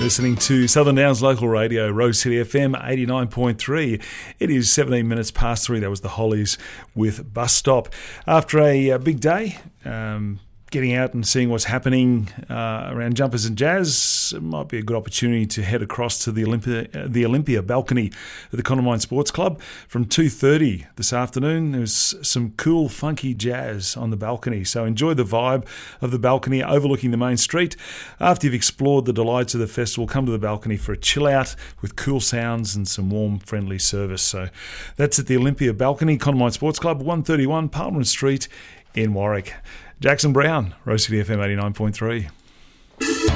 Listening to Southern Downs Local Radio, Rose City FM 89.3. It is 17 minutes past 3. That was the Hollies with Bus Stop. After a big day, getting out and seeing what's happening around Jumpers and Jazz, it might be a good opportunity to head across to the Olympia balcony at the Condamine Sports Club from 2:30 this afternoon. There's some cool, funky jazz on the balcony, so enjoy the vibe of the balcony overlooking the main street. After you've explored the delights of the festival, come to the balcony for a chill out with cool sounds and some warm, friendly service. So that's at the Olympia balcony, Condamine Sports Club, 131 Parliament Street in Warwick. Jackson Brown, Rose City FM 89.3.